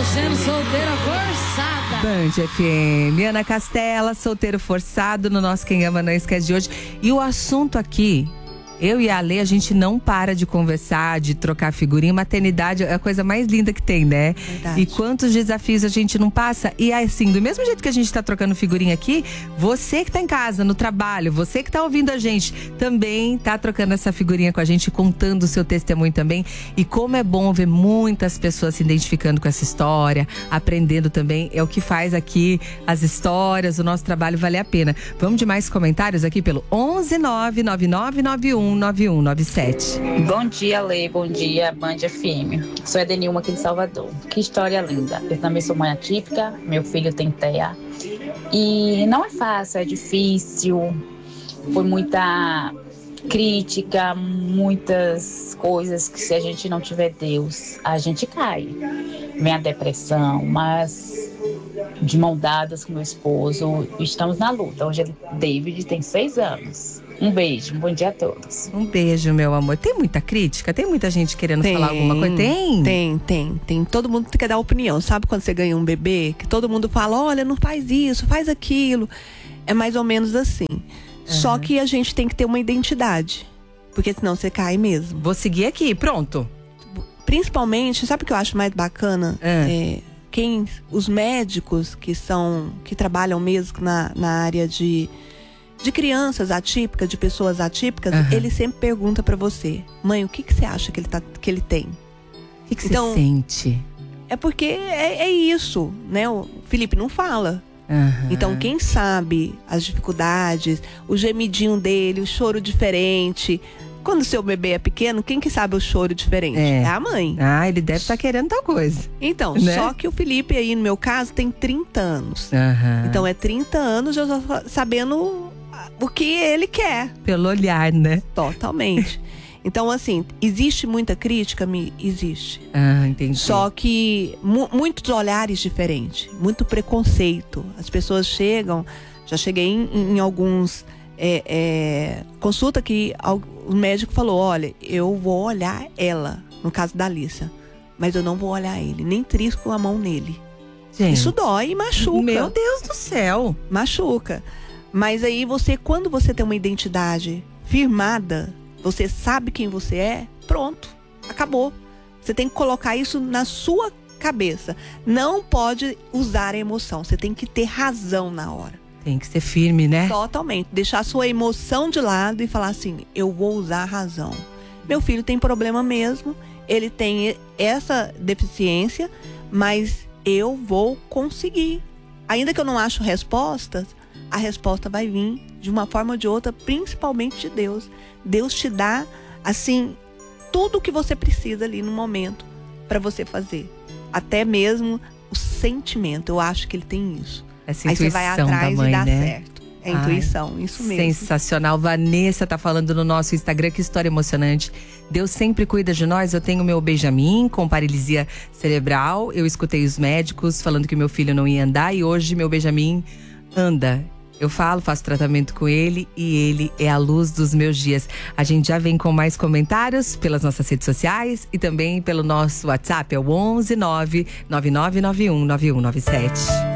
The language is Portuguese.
Estou sendo solteira forçada. Band FM, Ana Castela, solteiro forçado, no nosso Quem Ama Não Esquece de hoje. E o assunto aqui, eu e a Ale, a gente não para de conversar, de trocar figurinha. Maternidade é a coisa mais linda que tem, né? Verdade. E quantos desafios a gente não passa. E assim, do mesmo jeito que a gente tá trocando figurinha aqui, você que tá em casa, no trabalho, você que tá ouvindo a gente, também tá trocando essa figurinha com a gente, contando o seu testemunho também. E como é bom ver muitas pessoas se identificando com essa história, aprendendo também. É o que faz aqui as histórias, o nosso trabalho valer a pena. Vamos de mais comentários aqui pelo 11999919197. Bom dia, Lê. Bom dia, Band FM. Sou Edenilma aqui de Salvador. Que história linda. Eu também sou mãe atípica, meu filho tem TEA. E não é fácil, é difícil. Foi muita crítica, muitas coisas que se a gente não tiver Deus, a gente cai. Vem a depressão, mas de mão dadas com meu esposo, estamos na luta. Hoje David tem 6 anos. Um beijo, bom dia a todos. Um beijo, meu amor. Tem muita crítica? Tem muita gente querendo falar alguma coisa? Tem. Todo mundo quer dar opinião. Sabe quando você ganha um bebê? Que todo mundo fala, olha, não faz isso, faz aquilo. É mais ou menos assim. Só que a gente tem que ter uma identidade. Porque senão você cai mesmo. Vou seguir aqui, pronto. Principalmente, sabe o que eu acho mais bacana? Os médicos que trabalham mesmo na área de crianças atípicas, de pessoas atípicas, ele sempre pergunta pra você, mãe, o que você acha que ele tem? O que você sente? É porque é isso, né? O Felipe não fala. Então, quem sabe as dificuldades, o gemidinho dele, o choro diferente. Quando o seu bebê é pequeno, quem que sabe o choro diferente? É a mãe. Ah, ele deve estar querendo tal coisa. Então, né? Só que o Felipe aí, no meu caso, tem 30 anos. Então, é 30 anos eu já sabendo o que ele quer. Pelo olhar, né? Totalmente. Então, assim, existe muita crítica? Existe. Entendi. Só que muitos olhares diferentes, muito preconceito. As pessoas chegam, já cheguei em alguns consulta que o médico falou, olha, eu vou olhar ela, no caso da Alissa, mas eu não vou olhar ele, nem trisco a mão nele. Gente, isso dói e machuca. Meu Deus do céu. Machuca. Mas aí quando você tem uma identidade firmada, você sabe quem você é, pronto, acabou. Você tem que colocar isso na sua cabeça. Não pode usar a emoção, você tem que ter razão na hora. Tem que ser firme, né? Totalmente. Deixar a sua emoção de lado e falar assim, eu vou usar a razão. Meu filho tem problema mesmo, ele tem essa deficiência, mas eu vou conseguir. Ainda que eu não acho respostas, a resposta vai vir de uma forma ou de outra, principalmente de Deus. Deus te dá, assim, tudo o que você precisa ali no momento para você fazer. Até mesmo o sentimento, eu acho que ele tem isso. Essa aí você vai atrás da mãe, e dá né? certo. É intuição, isso mesmo. Sensacional. Vanessa tá falando no nosso Instagram, que história emocionante. Deus sempre cuida de nós. Eu tenho meu Benjamin com paralisia cerebral. Eu escutei os médicos falando que meu filho não ia andar e hoje meu Benjamin anda. Eu faço tratamento com ele e ele é a luz dos meus dias. A gente já vem com mais comentários pelas nossas redes sociais e também pelo nosso WhatsApp, é o 11 999919197.